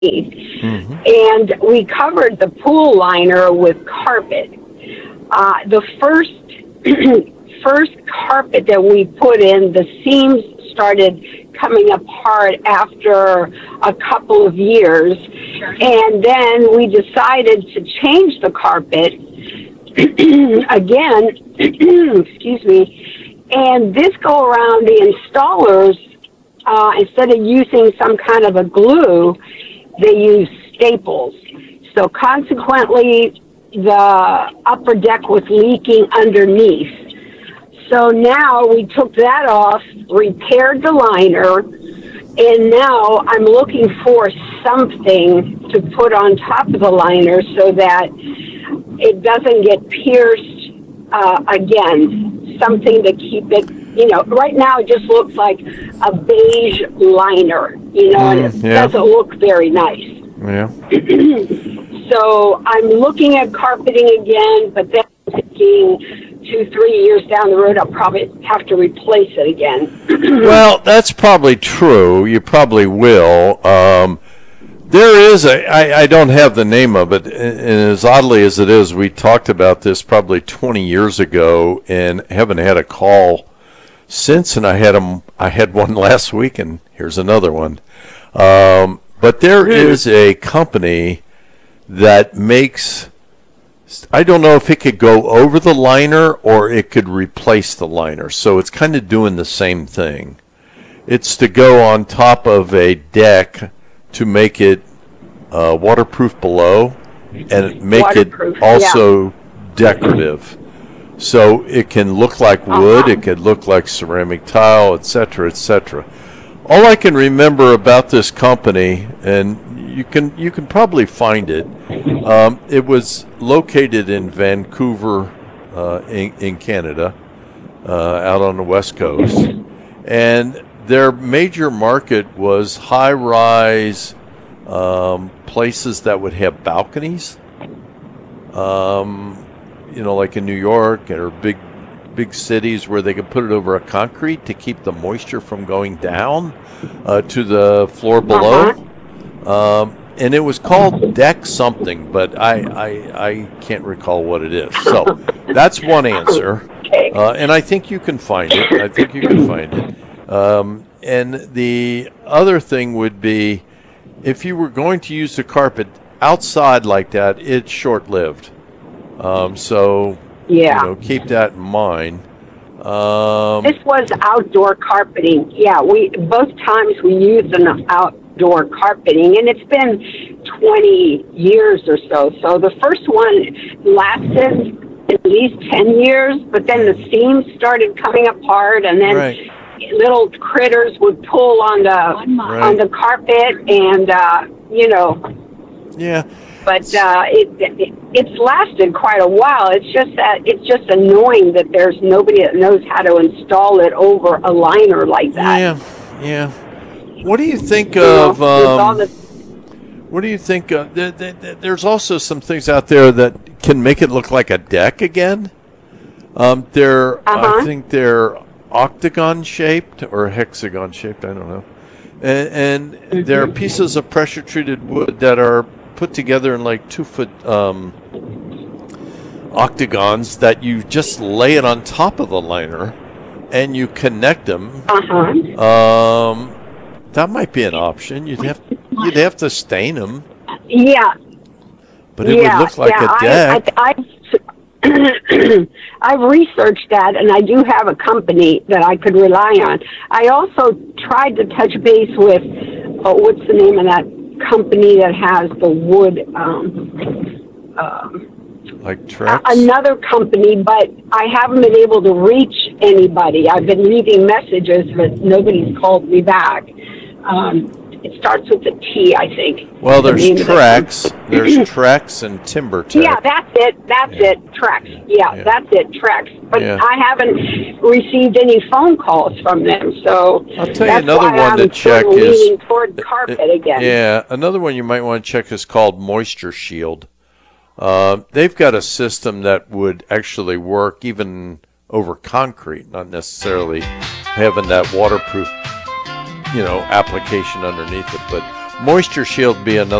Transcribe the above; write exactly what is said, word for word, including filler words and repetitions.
Mm-hmm. and we covered the pool liner with carpet. Uh, the first first carpet that we put in, the seams started coming apart after a couple of years, and then we decided to change the carpet again. Excuse me. And this go around, the installers, uh, instead of using some kind of a glue, they use staples. So consequently, the upper deck was leaking underneath. So now we took that off, repaired the liner, and now I'm looking for something to put on top of the liner so that it doesn't get pierced uh, again. Something to keep it, you know, right now it just looks like a beige liner, you know, mm, and it yeah. doesn't look very nice. Yeah. So I'm looking at carpeting again, but then thinking two, three years down the road, I'll probably have to replace it again. Well, that's probably true. You probably will. Um, there is a, I, I don't have the name of it, and as oddly as it is, we talked about this probably twenty years ago and haven't had a call since, and I had them, I had one last week, and here's another one. Um, but there is a company that makes, I don't know if it could go over the liner or it could replace the liner. So it's kind of doing the same thing. It's to go on top of a deck to make it uh, waterproof below and make waterproof, it also yeah. decorative. So it can look like wood, uh-huh. it could look like ceramic tile, et cetera, et cetera. All I can remember about this company, and you can you can probably find it, um, it was located in Vancouver, uh, in, in Canada, uh, out on the West Coast. And their major market was high-rise um, places that would have balconies, um, you know, like in New York or big big cities where they could put it over a concrete to keep the moisture from going down uh, to the floor below. Uh-huh. Um, and it was called deck something, but I, I I can't recall what it is. So that's one answer. Uh, and I think you can find it. I think you can find it. Um, and the other thing would be, if you were going to use the carpet outside like that, it's short-lived. Um, so, yeah. you know, keep that in mind. Um, this was outdoor carpeting. Yeah, we both times we used an outdoor carpeting, and it's been twenty years or so. So the first one lasted at least ten years, but then the seams started coming apart, and then right. little critters would pull on the right. on the carpet, and uh, you know. Yeah. But uh, it, it it's lasted quite a while. It's just that it's just annoying that there's nobody that knows how to install it over a liner like that. Yeah, yeah. What do you think you of? Know, um, the, what do you think? Of, th- th- th- there's also some things out there that can make it look like a deck again. Um, they're uh-huh. I think they're octagon shaped or hexagon shaped. I don't know. And, and mm-hmm. they're pieces of pressure treated wood that are put together in like two foot um, octagons that you just lay it on top of the liner and you connect them. Uh-huh. Um, that might be an option. You'd have you'd have to stain them. Yeah. But it yeah, would look like yeah, a deck. I, I, I've researched that, and I do have a company that I could rely on. I also tried to touch base with, oh, what's the name of that company that has the wood, um, um, like Trex? Another company, but I haven't been able to reach anybody. I've been leaving messages, but nobody's called me back. Um, it starts with a T, I think. Well, there's Trex. There's Trex and TimberTech. Yeah, that's it. That's yeah. it. Trex. Yeah, yeah, that's it. Trex. But yeah. I haven't received any phone calls from them, so I'll tell you that's another why one I'm to check sort of is leaning toward carpet uh, again. Yeah, another one you might want to check is called Moisture Shield. Uh, they've got a system that would actually work even over concrete, not necessarily having that waterproof, you know, application underneath it. But Moisture Shield be another